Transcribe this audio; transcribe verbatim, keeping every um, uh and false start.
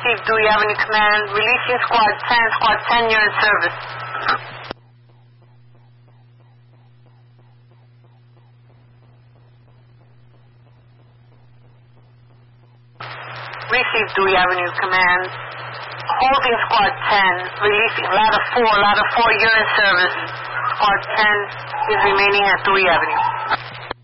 Received Dewey Avenue Command. Releasing Squad ten. Squad ten, you're in service. Received Dewey Avenue Command. Holding Squad ten. Releasing Ladder four. Ladder four, you're in service. Squad ten is remaining at Dewey Avenue.